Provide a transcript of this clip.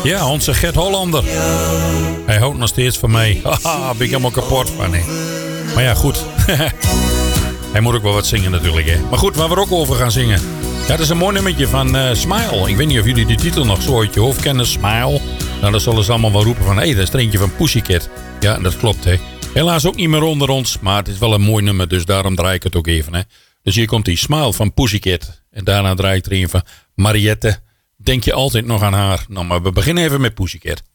Ja, onze Gert Hollander. Hij houdt nog steeds van mij. Haha, ben ik helemaal kapot van, hè. Maar ja, goed. Hij moet ook wel wat zingen natuurlijk, hè. Maar goed, waar we ook over gaan zingen. Ja, dat is een mooi nummertje van Smile. Ik weet niet of jullie die titel nog zo uit je hoofd kennen, Smile. Nou, dan zullen ze allemaal wel roepen van... hé, dat is er eentje van Pussycat. Ja, dat klopt, hè. Helaas ook niet meer onder ons, maar het is wel een mooi nummer, dus daarom draai ik het ook even, hè. Dus hier komt die Smile van Pussycat. En daarna draai ik er een van Mariette. Denk je altijd nog aan haar? Nou, maar we beginnen even met Pussycat.